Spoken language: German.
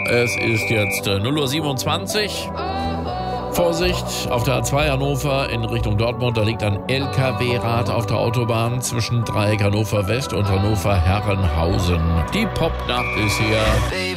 Es ist jetzt 0:27 Uhr. Vorsicht, auf der A2 Hannover in Richtung Dortmund, da liegt ein LKW-Rad auf der Autobahn zwischen Dreieck Hannover West und Hannover Herrenhausen. Die Popnacht ist hier.